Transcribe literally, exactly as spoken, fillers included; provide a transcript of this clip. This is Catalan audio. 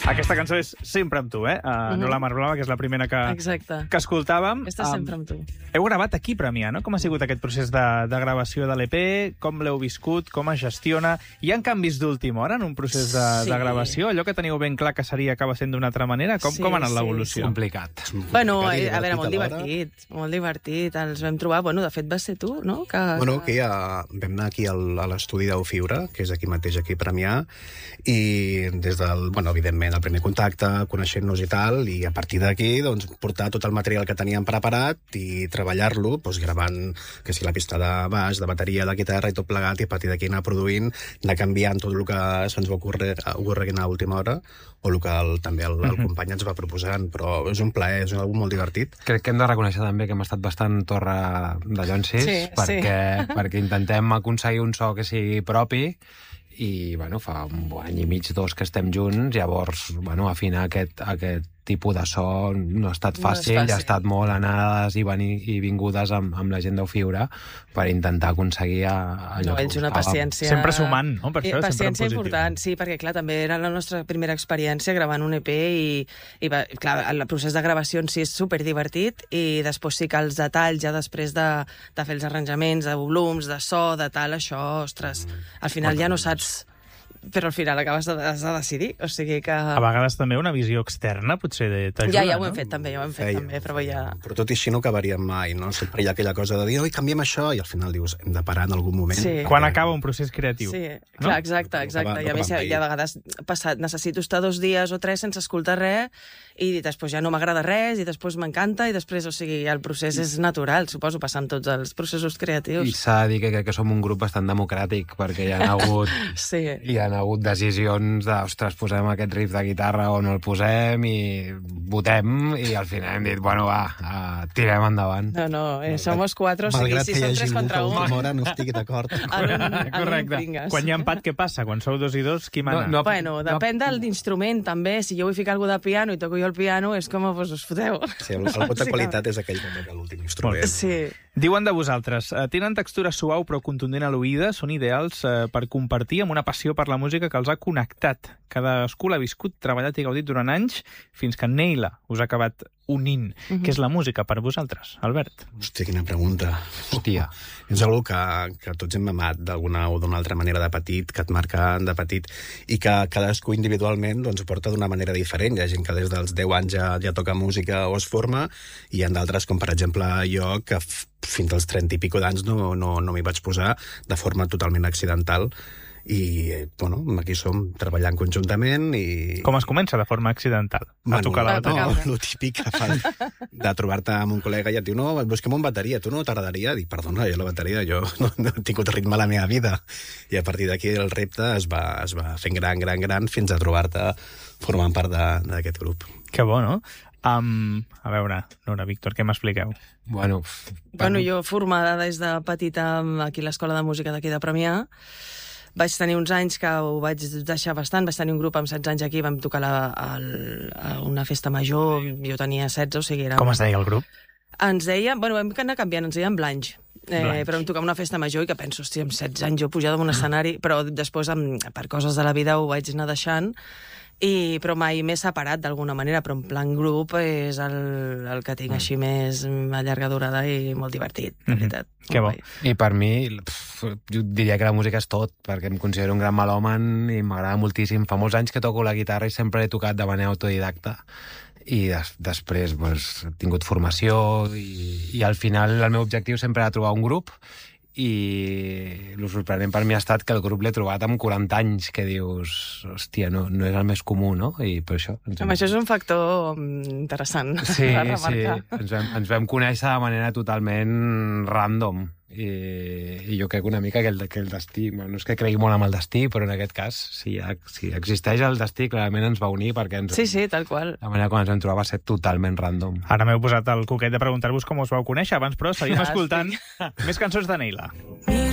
Aquesta cançó és Sempre amb tu, eh? Uh, mm-hmm. No la Mar Blava, que és la primera que, Exacte. que escoltàvem. Aquesta um, Sempre amb tu. Heu gravat aquí, Premià, no? Com ha sigut aquest procés de, de gravació de l'E P? Com l'heu viscut? Com es gestiona? Hi ha canvis d'última hora en un procés de, sí. de gravació? Allò que teniu ben clar que seria acaba sent d'una altra manera? Com, sí, com ha anat sí, l'evolució? sí. Complicat. Bueno, a veure, molt divertit. Molt divertit. Els vam trobar... Bueno, de fet, vas ser tu, no? Que, bueno, que ja vam anar aquí al, a l'estudi d'Eufiura, que és aquí mateix, aquí a Premià, i des del, bueno, evidentment, el primer contacte, coneixent-nos i tal, i a partir d'aquí, doncs, portar tot el material que teníem preparat i treballar-lo, doncs, gravant, que si la pista de baix, de bateria, de guitarra i tot plegat, i a partir d'aquí anar produint, anar canviant tot el que se'ns va ocórrer a última hora, o el que el, també el, el company ens va proposant, però és un plaer, és algo molt divertit. Crec que hem de reconèixer també que hem estat bastant torre de llonsis, sí, perquè, sí. perquè intentem aconseguir un so que sigui propi, i bueno, fa un any i mig, dos que estem junts, llavors bueno, afinar aquest, aquest tipus de so no ha estat fàcil, no fàcil. Ha estat molt anades i, venir, i vingudes amb, amb la gent d'Eufiura per intentar aconseguir allò no, ells una paciència... Sempre sumant, no? Per això, paciència sempre important, sí, perquè clar, també era la nostra primera experiència gravant un E P i, i va, clar, el procés de gravació en si és superdivertit i després sí que els detalls, ja després de, de fer els arranjaments, de volums, de so, de tal, això, ostres, al final ja no saps... però al final acabes de, de decidir, o sigui que... A vegades també una visió externa potser t'ajuda, ja, ja ho hem no? fet també, ja ho hem fet Ei, també, però ja... Però tot i així no acabaríem mai, no? Sempre hi ha aquella cosa de dir, oi, canviem això, i al final dius, hem de parar en algun moment. Sí. Quan acaba un procés creatiu. Sí, no? clar, exacte, exacte. No, I a més, hi ha vegades passat, necessito estar dos dies o tres sense escoltar res, i després ja no m'agrada res, i després m'encanta, i després, o sigui, el procés és natural, suposo, passant tots els processos creatius. I s'ha de dir que crec que som un grup bastant democràtic, perquè hi ha hagut, sí. hi ha hagut decisions de, ostres, posem aquest riff de guitarra o no el posem, i votem, i al final hem dit, bueno, va, uh, tirem endavant. No, no, eh, somos quatre, o sigui, si som tres contra un... Malgrat que hi hagi algú que a última hora no estigui d'acord. Correcte. Quan hi ha empat, què passa? Quan sou dos i dos, qui mana? No, no, bueno, depèn no... de l'instrument, també. Si jo vull ficar algú de piano i toco jo el piano, és com, pues, us foteu. Sí, el, el vot de qualitat és aquell que toca l'últim instrument. Sí. Diuen de vosaltres, eh, tenen textura suau però contundent a l'oïda, són ideals eh, per compartir amb una passió per la música que els ha connectat. Cadascú l'ha viscut, treballat i gaudit durant anys, fins que Neila us ha acabat unint. Mm-hmm. Què és la música per vosaltres, Albert? Hòstia, quina pregunta. Hòstia. És una que, que tots hem amat d'alguna o d'una altra manera de petit, que et marca de petit, i que cadascú individualment doncs, porta d'una manera diferent. Hi ha gent que des dels deu anys ja, ja toca música o es forma, i hi ha d'altres, com per exemple jo, que fins als trenta i pico d'anys no, no, no m'hi vaig posar de forma totalment accidental. I, bueno, aquí som treballant conjuntament i... Com es comença de forma accidental? Bueno, a tocar la bateria? No, el típic que fa de trobar-te amb un col·lega i et diu, no, busquem una bateria, tu no t'agradaria? Dic, perdona, jo la bateria, jo no, no he tingut ritme a la meva vida. I a partir d'aquí el repte es va, es va fent gran, gran, gran, fins a trobar-te formant part d'aquest grup. Que bo, no? Um, a veure, Nora, Víctor, què m'expliqueu? Bueno, bueno, jo formada des de petita aquí a l'Escola de Música d'aquí de Premià, vaig tenir uns anys que ho vaig deixar bastant, vaig tenir un grup amb setze anys aquí, vam tocar la, el, a una festa major, jo tenia setze, o sigui... Era... Com es deia el grup? Ens deia, bueno, vam anar canviant, ens deien Blanche. Eh, però vam tocar una festa major i que penso, hòstia, amb setze anys jo pujada en un escenari, però després, amb, per coses de la vida, ho vaig anar deixant, i, però mai m'he separat d'alguna manera, però en plan grup és el, el que tinc mm. així més a llarga durada i molt divertit, de veritat. Mm-hmm. Que bo. I per mi, pf, jo diria que la música és tot, perquè em considero un gran melòman i m'agrada moltíssim. Fa molts anys que toco la guitarra i sempre he tocat de manera autodidacta. I des, després pues, he tingut formació i, i al final el meu objectiu sempre era trobar un grup, i el sorprenent per mi ha estat que el grup l'he trobat amb quaranta anys, que dius, hòstia, no, no és el més comú, no? I per això... Ens hem... Això és un factor interessant sí, a remarcar. Sí, ens vam, ens vam conèixer de manera totalment random. I, i jo crec una mica que el, que el destí, bueno, no és que cregui molt amb el destí, però en aquest cas, si, si existeix el destí, clarament ens va unir, perquè ens, sí, sí, tal qual. La manera com ens vam trobar va ser totalment random. Ara m'heu posat el coquet de preguntar-vos com us vau conèixer abans, però seguim escoltant més cançons de Neila.